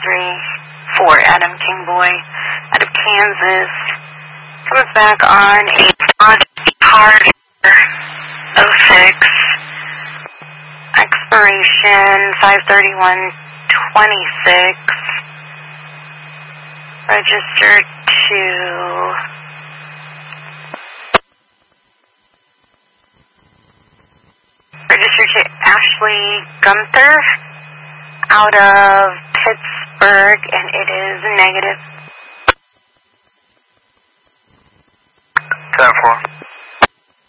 334 Adam Kingboy out of Kansas. Comes back on a Dodge Charger 06. Expiration 5/31/26. Registered to Ashley Gunther out of Pittsburgh, and it is negative. 10-4.